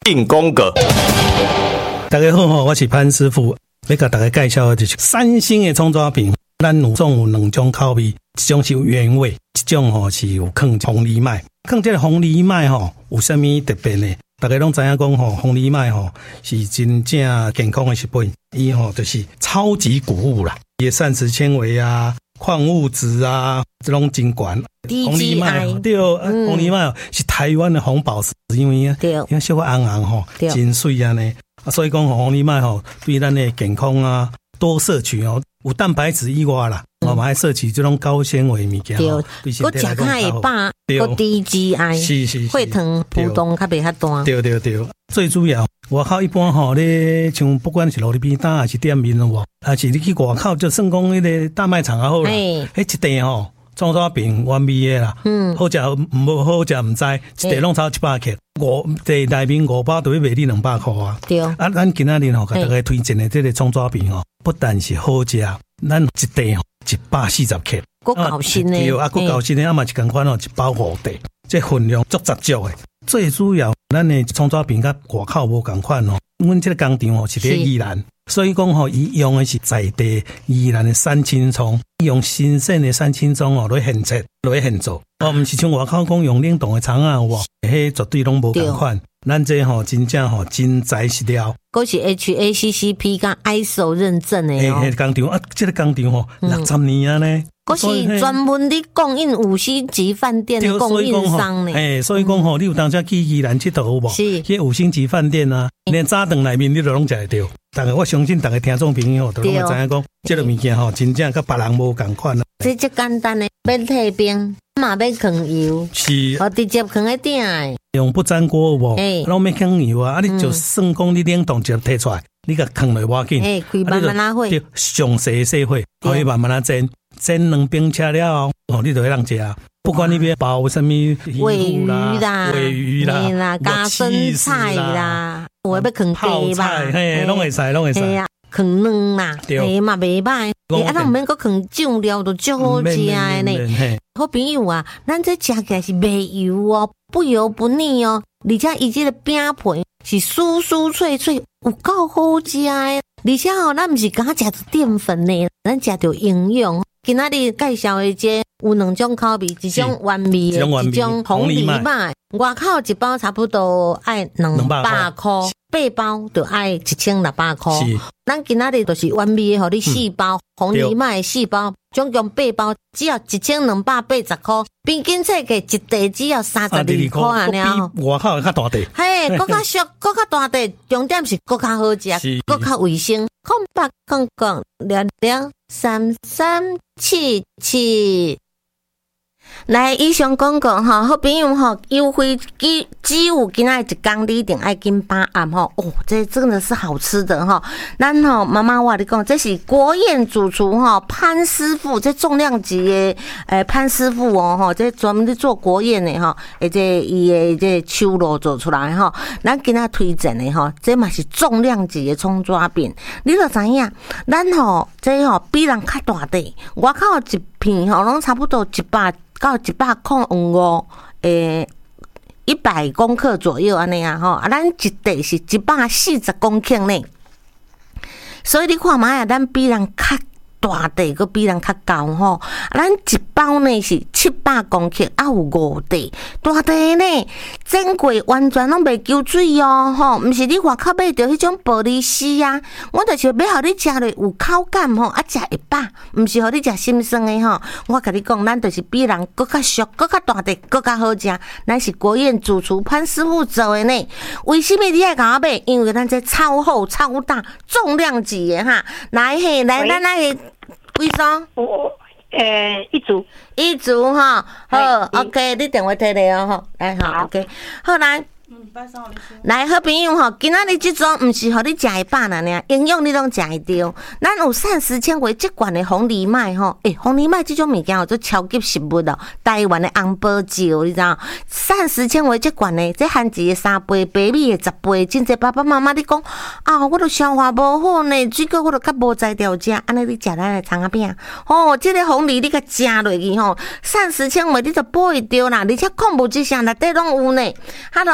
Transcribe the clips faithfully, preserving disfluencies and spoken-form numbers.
进攻阁。 大家好，我是潘师傅，要给大家介绍的就是三星的葱抓饼。咱有总有两种口味，一种是有原味，一种吼是有放红藜麦。放这个红藜麦吼有啥物特别呢？大家拢知影讲吼，红藜麦吼是真正健康的食品，伊吼就是超级谷物啦，伊膳食纤维啊、矿物质啊，这种真悬。红藜麦对，嗯、红藜麦是台湾的红宝石，因为啊，因为小可红红吼，真水啊呢。所以讲红藜麦吼对咱的健康啊多摄取哦。有蛋白质以外啦，我们还摄取这种高纤维物件， 对，我食较会饱，我低 G I， 是是血糖波动较袂遐大， 对对对，最主要外口一般吼咧，像不管是路里边摊还是店面咯，还是你去外口就算讲迄个大卖场也好啦，迄一袋吼葱抓饼原味的啦，嗯，好食唔好食唔知，一袋拢超一百克，五袋内面五包就要卖你两百块啊，对，啊，咱今仔日吼，给大家推荐的这个葱抓饼哦。不但是好食，咱一袋吼一百四十克， 够高新的， 对啊，够高新的，啊嘛是同款哦，一包五袋，这分量足十足的。最主要，咱的葱抓饼甲外口无同款哦，阮这个工厂哦是伫宜兰，所以讲吼，伊用的是在地宜兰的三青葱，用新鲜的三青葱哦来现切，来现做，哦，毋是像外口讲用冷冻的葱啊，有无？迄绝对拢无同款。咱这吼真正吼真材实料， 嗰是 H A C C P 跟 I S O 认证的哦。 诶，工厂啊，这个工厂吼六十年啊呢， 嗰是专门的供应五星级饭店的供应商呢。 诶，所以讲吼，你有当时去宜兰佚佗有无？是，迄五星级饭店啊，连早顿内面你都拢食会到。大家我相信大家听众朋友都拢会知影讲，这个物件吼真正甲别人无共款啊。 这最简单的，免退冰。嘛要放油，是，哦，直接放喺顶诶， 用不粘锅有无？诶，拢免放油啊！啊，你就算讲你冷冻直接摕出来，你甲放落要紧， 诶，开慢慢拉火， 上细细火，可以慢慢拉煎，煎两冰车了后，哦，你就会当食啊。不管你要包什么尾鱼啦、 尾鱼啦、 啦、加生菜啦，我要放鸡吧， 嘿，拢会使，拢会使。 放卵啦，诶嘛袂歹，诶啊，咱毋免搁放酱料，都足好食诶呢。好朋友啊，咱这食起来是袂油哦，不油不腻哦，而且伊这个饼皮是酥酥脆脆，有够好食诶。而且哦，咱毋是刚食着淀粉呢，咱食着营养。今仔日介绍的这有两种口味，一种原味的，一种红藜麦。外口一包差不多爱两百块，八包就爱一千六百块。咱今仔日就是原味的，互你四包，红藜麦四包，总共八包，只要一千两百八十块。平均册价一袋只要三十二块啊！了， 外口较大袋， 嘿，更较俗，更较大袋，重点是更较好食，更较卫生。空白空空聊聊三三七七。来，以上广告吼，好朋友吼，优惠只只有今仔一天，你一定爱紧把握吼。哦，这真的是好吃的哈。咱吼妈妈我跟你讲，这是国宴主厨哈潘师傅，这重量级的诶潘师傅哦吼，这专门在做国宴的哈，而且伊的这手路做出来哈。咱今仔推荐的哈，这嘛是重量级的葱抓饼，你就知影，咱吼这吼比人较大块，外口一片吼拢差不多一百。到一百空五诶，一百公克左右安尼啊吼，啊，咱一袋是一百四十公克呢，所以你看嘛呀，咱比人较大袋，佮比人较高吼，咱一包呢是七百公克，啊有五袋，大袋呢，整过完全拢袂揪水哦，吼，毋是你外口买着迄种玻璃丝啊，我就是要互你食落有口感吼，啊食会饱，毋是互你食心酸的吼。我甲你讲，咱就是比人搁较俗，搁较大袋，搁较好食，咱是国宴主厨潘师傅做的呢。为什么你爱甲我买？因为咱这超厚、超大、重量级的哈。来嘿，来咱来嘿。几双？ 我呃一组， 一组哈，好 ，OK， 你电话摕来哦，吼，来好 ，OK， 好来。来，好朋友吼，今仔日这种毋是互你食会饱啦呢，营养你拢食会到。咱有膳食纤维这罐的红藜麦吼，诶、欸，红藜麦这种物件叫做超级食物哦，台湾的红宝石，你知道？膳食纤维这罐的，这含一个三倍，白米的十倍，真侪爸爸妈妈你讲啊，我都消化无好呢，水果我都较无才调食，安尼你食咱的葱仔饼，哦，这个红藜你甲食落去吼，膳食纤维你就补会到啦，而且矿物质啥内底拢有呢，哈喽嘿，没。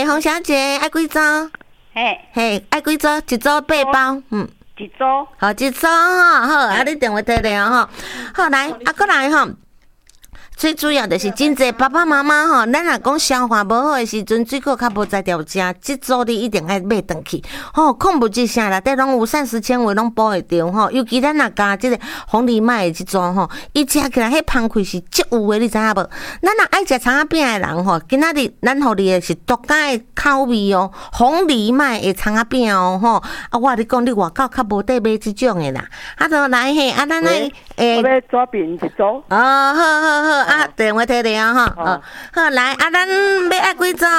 诶，洪小姐爱几组？ 嘿， 嘿，爱几组？一组八包，嗯。 一组。 好，一组吼，好，啊，你电话摕来吼。好，来，啊，过来吼。最主要就是真济爸爸妈妈吼，咱若讲消化无好的时阵，水果较无在条食，即组你一定爱买转去。吼，矿物质啥内底拢有膳食纤维，拢补会着吼。尤其咱若加即个红藜麦的即组吼，伊食起来迄芳气是足有的，你知影无？咱若爱食葱仔饼的人吼，今仔日咱互你的是独家的口味哦，红藜麦的葱仔饼哦，吼。啊，我你讲你外口较无得买即种的啦。啊，就来嘿，啊，咱来诶， 我要抓饼一组。 哦，好好好。啊，电话摕来吼，哦，好来，啊，咱要爱几组？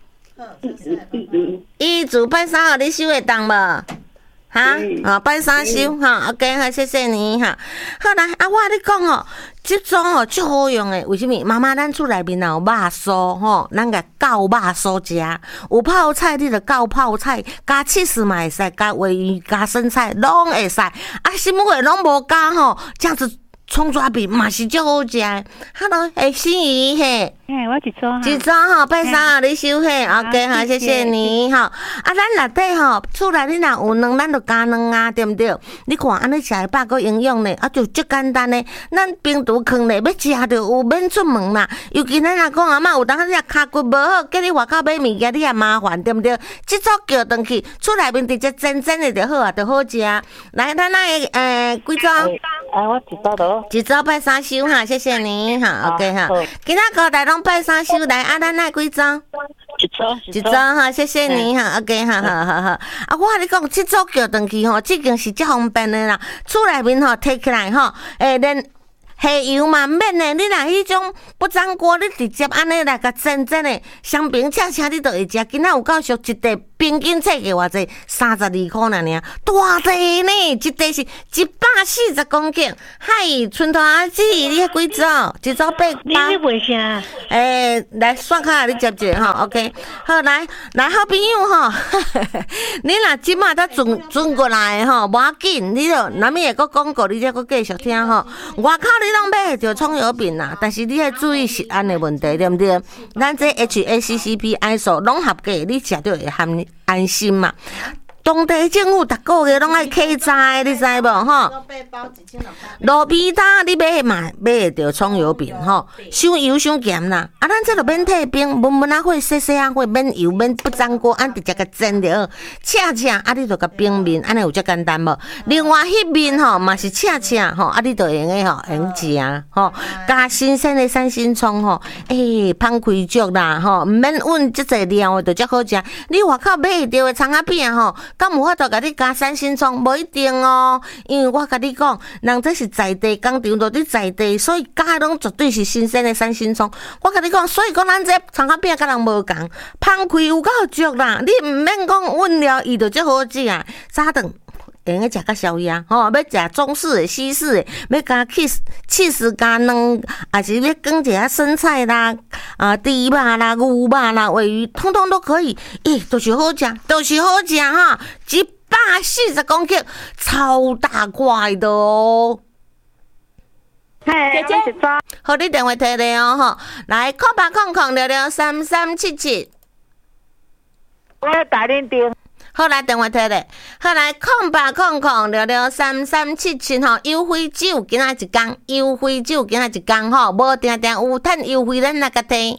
一组拜三号你收会当无？哈，哦，拜三收哈 ，OK， 好，谢谢你哈。好来，啊，我你讲哦，这种哦最好用的，为什么？妈妈，咱厝内面有肉酥吼，咱个搞肉酥食，有泡菜你就搞泡菜，加起司嘛会使，加鲔鱼、加生菜拢会使，啊，什么货拢无加吼，这样子。葱抓饼嘛是足好食的。Hello， 诶，心怡嘿， 嘿，我一组， 一组吼，拜三号你收嘿 ，OK， 好，谢谢你吼。啊，咱内底吼，厝内你若有卵，咱就加卵啊，对毋对？你看安尼食会饱，够营养呢，啊，就足简单呢。咱冰厨囥咧，要食着有免出门啦。尤其咱若讲阿嬷有当时你骹骨无好，叫你外口买物件，你也麻烦，对毋对？即组叫转去，厝内面直接蒸蒸的就好啊，就好食。来，咱那诶，几组？ 哎，我一组都。 一组拜三收哈，谢谢你哈 ，OK 哈。今仔高台拢拜三收来，啊，咱那几组？ 一组， 一组哈，谢谢你哈 ，OK 哈，好好好。啊，我跟你讲，这组叫转去吼，这件是足方便的啦。厝内面吼摕起来吼，诶，连下油嘛免的，你若迄种不粘锅，你直接安尼来甲蒸蒸的，香槟恰恰你都会食。今仔有够俗，一袋平均册价偌济？三十二箍尔尔，大袋呢，一袋是一百四十公斤。嗨，春头阿姊，你迄几组？一组八你你卖啥？ 诶，来刷卡，你接者吼 ，OK。好，来来，好朋友吼，你若即马才转转过来吼，无要紧，你就那么会个广告，你再个继续听吼。外口你拢买着葱油饼啦，但是你要注意食安的问题，对毋对？咱这 H A C C P I S O 拢合格，你食着会含安心嘛。当地政府逐个月拢爱客载，你知无吼？路边摊你买嘛买会着葱油饼吼，伤油伤咸啦。啊，咱这就免退冰，温温啊火，细细啊火，免油免不粘锅，按直接甲蒸着好，恰恰啊你就甲冰面，安尼有遮简单无？另外迄面吼嘛是恰恰吼，啊你就用诶吼用食吼，加新鲜诶三星葱吼，诶芳开足啦吼，毋免温即个料诶就遮好食。你外口买着诶葱仔饼吼。敢有法度甲你加三星葱？无一定哦，因为我甲你讲，人这是在地工厂，就伫在地，所以加的拢绝对是新鲜的三星葱。我甲你讲，所以讲咱这葱仔饼甲人无共，芳开有够足啦！你毋免讲温料，伊就足好食啊！早顿用个食甲宵夜，吼，要食中式的、西式的，要加 cheese、cheese 加卵，还是要放一下生菜啦、啊猪肉啦、牛肉啦、鲔鱼，通通都可以。诶，都、就是好食，都、就是好食哈！一百四十公斤，超大块的哦。 嘿，姐姐， 好，你电话摕来哦，吼，来空八空空六六三三七七， 我要打恁电。 好来，电话摕咧，好来，空八空空六六三三七七吼，优惠酒今仔一工，优惠酒今仔一工吼，无定定有趁优惠，咱来甲摕。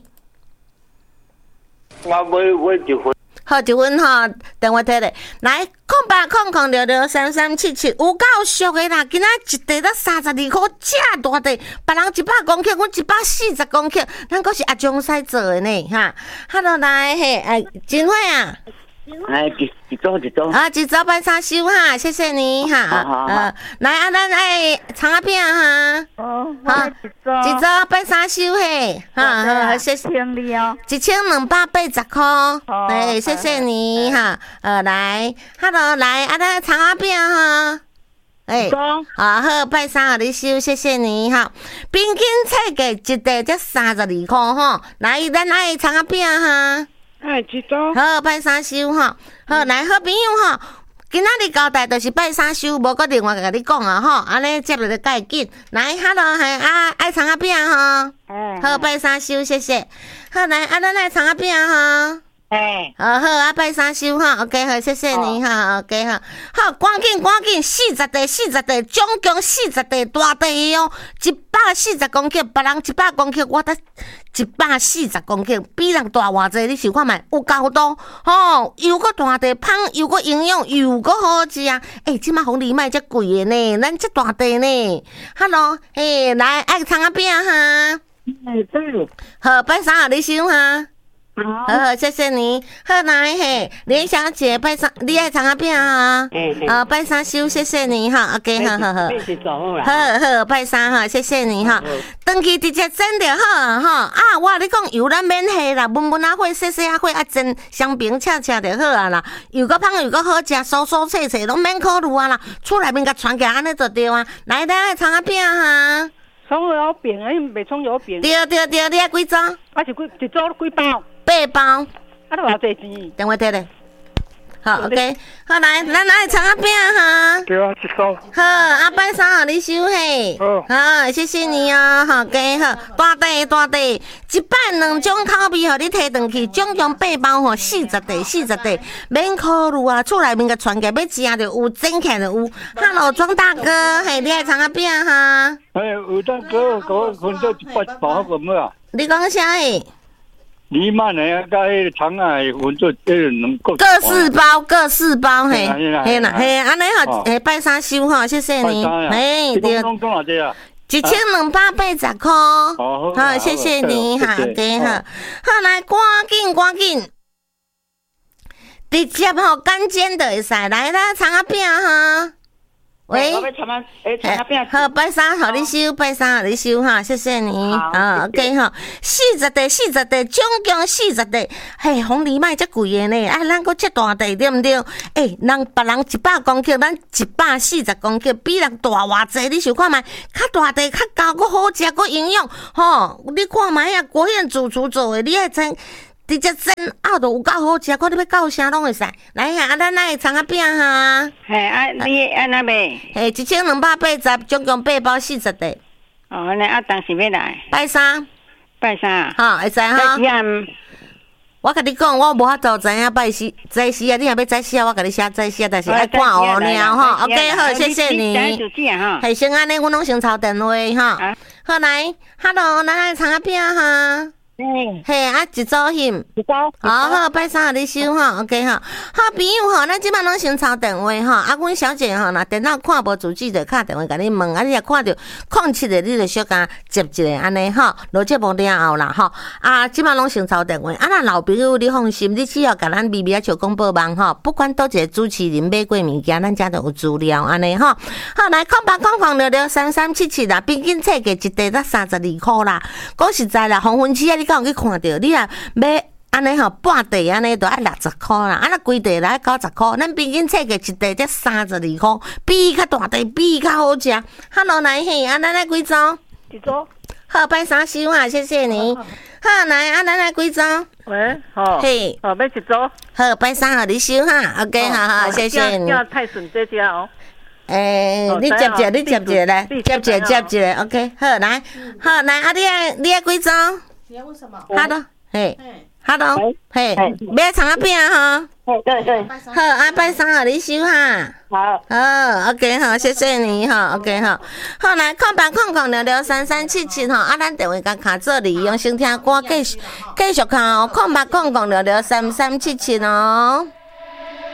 我买买一份。 好，一份吼，电话摕咧，来，空八空空六六三三七七，有够俗的啦！今仔一袋才三十二块，遮大袋，别人一百公克，阮一百四十公克，咱阁是阿中西做的呢，哈。哈喽，来嘿，哎，真惠啊！ 哎，一一组一组。 啊，一组拜三收哈，谢谢你哈。 好好好。 呃，来啊，咱爱葱仔饼哈。 哦， 好， 一组。 一组拜三收嘿，哈，好，谢谢。 千里哦。 一千两百八十块，对，谢谢你哈。呃，来，哈喽，来啊，咱葱仔饼哈。哎，啊好，拜三互你收，谢谢你哈。平均册价一袋才三十二块吼，来，咱爱葱仔饼哈。 哎，一组。 好，拜三收吼。好，来，好朋友吼，今仔日交代就是拜三收，无搁另外甲你讲啊吼，安尼接落就介紧。来，哈喽，系啊，爱葱仔饼吼。 哎。 好，拜三收，谢谢。好，来，啊，咱爱葱仔饼吼。 哎， 好好啊，拜三收哈 ，OK 好，谢谢你哈 ，OK 好，好，赶紧赶紧，四十地四十地，总共四十地大地哦，一百四十公斤，别人一百公斤，我得一百四十公斤，比人大偌济，你想看觅有够多吼，又搁大地芳，又搁营养，又搁好食，诶，即马红藜麦遮贵的呢，咱遮大地呢 ，Hello， 嘿，来爱葱仔饼哈， 哎对， 好，拜三号你收哈。 好， 好好，谢谢你。好来嘿，连小姐拜三，你爱葱仔饼啊？ 哎好，拜三收，谢谢你哈。OK， 好好好， 开始走啦。 好好拜三哈，谢谢你哈。登记直接整就好哈。啊，我你讲油咱免下啦，温温啊火，细细啊火啊蒸，香饼恰恰就好啊啦。又搁香又搁好食，酥酥脆脆拢免考虑啊啦。厝内面甲传起来安尼就对啊。来，咱爱葱仔饼哈。 葱油饼，哎，袂葱油饼。 对对对，你爱几组？ 我是几一组几包？ 八包。 啊，你偌济钱？ 电话摕咧。好 ，OK， 好来，咱来葱仔饼哈。 对啊，一组。 好，阿拜三号你收嘿。 好， 好，谢谢你哦。好，给好，大地大地，一摆两种口味，互你摕转去，总共八包吼，四十地，四十地，免考虑啊，厝内面个传个要食就有，整起来就有。Hello， 庄大哥，嘿，你爱葱仔饼哈？ 哎，有当哥，我分做一包一包咁啊。 你讲啥诶？ 藜麦呢，甲迄个葱啊，分做这两个。 各四包，各四包嘿，嘿啦嘿，安尼吼，嘿拜三收吼，谢谢你，嘿对。 拢多少钱啊？ 一千两百八十块， 好， 好，谢谢你哈，对哈，好来，赶紧赶紧，直接吼干煎的会使，来啦，葱仔饼哈。喂，好，拜三好你收，拜三好你收哈，谢谢你，啊 ，OK 哈，四十地，四十地，总共四十地，嘿，红藜麦遮贵的呢，哎，咱搁遮大地对毋对？诶，人别人一百公斤，咱一百四十公斤，比人大偌济，你想看觅？较大地，较高，搁好食，搁营养，吼，你看觅啊，国宴主厨做的，你爱知。直接蒸啊，都有够好食，看你要到啥拢会使。来啊，咱来葱仔饼哈。 嘿，啊，你安那卖？ 嘿，一千两百八十，总共八包四十地。 哦，安尼啊，当时要来。 拜三。 拜三。 好，会使哈。 这时我甲你讲，我无法度知影拜四早时啊，你若要早时啊，我甲你写早时啊，但是爱看哦了吼。OK， 好，谢谢你。嘿，先安尼，阮拢先抄电话哈。好来 ，Hello， 咱来葱仔饼哈。嘿，啊，一组翕， 一组， 好好，拜三你收哈 ，OK 哈，好朋友吼，咱即摆拢先抄电话哈，啊，阮小姐吼，若电脑看无主机就敲电话甲你问，啊，你若看到空七个，你就小甲接一个安尼吼，落节目了后啦吼，啊，即摆拢先抄电话，啊，咱老朋友你放心，你只要甲咱微微啊笑讲报网吼，不管倒一个主持人买过物件，咱遮都有资料安尼吼，好来，空八空空六六三三七七啦，平均册价一地才三十二箍啦，讲实在啦，黄昏期啊，你敢有去看到？你啊买安尼吼半地安尼，都爱六十箍啦，啊那规地来九十箍，咱平均册价一地才三十二箍，比较大地比较好食。Hello， 来嘿，啊咱来几组？ 一组。 好，拜三收啊，谢谢你。好，来啊咱来几组？ 喂，好。 嘿， 好，要一组。 好，拜三好你收哈 ，OK， 好好，谢谢你。 叫泰顺这家哦。 诶，你接一个，你接一个来，接一个，接一个 ，OK， 好来，好来啊，你爱你爱几组？ 你要问什么？ 好的，嘿。Hello， 嘿，买葱仔饼哈， 对对， 好，啊拜三号你收哈， 好， 好 ，OK 好，谢谢你哈 ，OK 好，好来空八空空六六三三七七哈，啊咱电话甲卡做利用先听歌，继续继续看哦，空八空空六六三三七七哦。